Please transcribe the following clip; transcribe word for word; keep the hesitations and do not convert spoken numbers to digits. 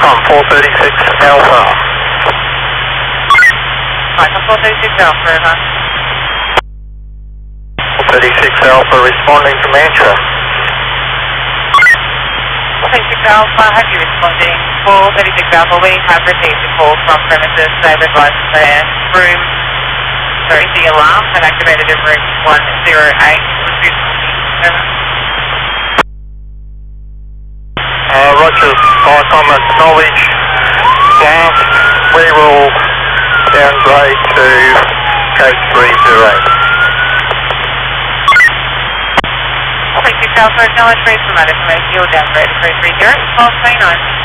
from four thirty-six Alpha. Right, from four thirty-six Alpha, over. four thirty-six Alpha responding to Mantra. four thirty-six Alpha, have you responding? four thirty-six Alpha, we have received a call from premises. They've advised their room, sorry, the alarm had activated in room one zero eight. Uh, Roger, by common knowledge, blast, we will downgrade to code three zero eight. four thirty-six Alpha, acknowledge read from that information, you'll downgrade to code three zero eight, twelve twenty-nine.